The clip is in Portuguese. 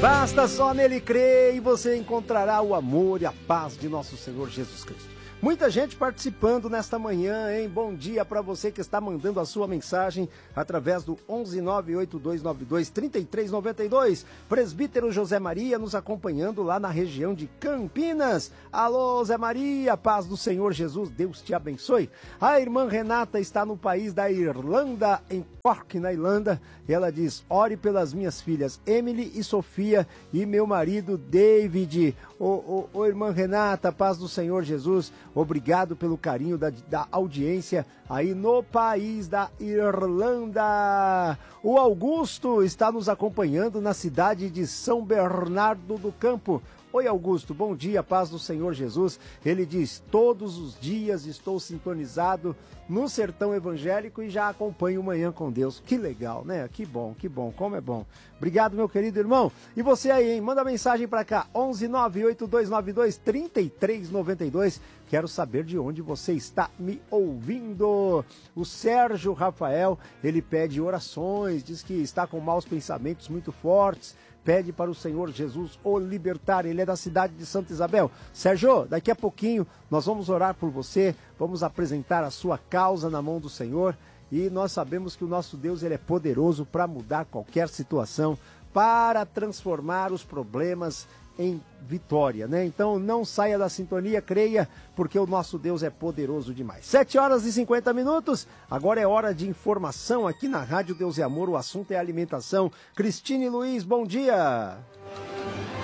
Basta só nele crer e você encontrará o amor e a paz de nosso Senhor Jesus Cristo. Muita gente participando nesta manhã, hein? Bom dia para você que está mandando a sua mensagem através do 11982923392. Presbítero José Maria nos acompanhando lá na região de Campinas. Alô, Zé Maria, paz do Senhor Jesus, Deus te abençoe. A irmã Renata está no país da Irlanda, em Cork, na Irlanda. E ela diz, ore pelas minhas filhas Emily e Sofia e meu marido David. Ô, irmã Renata, paz do Senhor Jesus, obrigado pelo carinho da audiência aí no país da Irlanda. O Augusto está nos acompanhando na cidade de São Bernardo do Campo. Oi, Augusto, bom dia, paz do Senhor Jesus. Ele diz, todos os dias estou sintonizado no Sertão Evangélico e já acompanho Manhã com Deus. Que legal, né? Que bom, como é bom. Obrigado, meu querido irmão. E você aí, hein? Manda mensagem para cá, 11982923392. Quero saber de onde você está me ouvindo. O Sérgio Rafael, ele pede orações, diz que está com maus pensamentos muito fortes. Pede para o Senhor Jesus o libertar. Ele é da cidade de Santa Isabel. Sérgio, daqui a pouquinho nós vamos orar por você, vamos apresentar a sua causa na mão do Senhor e nós sabemos que o nosso Deus ele é poderoso para mudar qualquer situação, para transformar os problemas em vitória, né? Então não saia da sintonia, creia, porque o nosso Deus é poderoso demais. 7h50, agora é hora de informação aqui na Rádio Deus e Amor, o assunto é alimentação. Cristine Luiz, bom dia!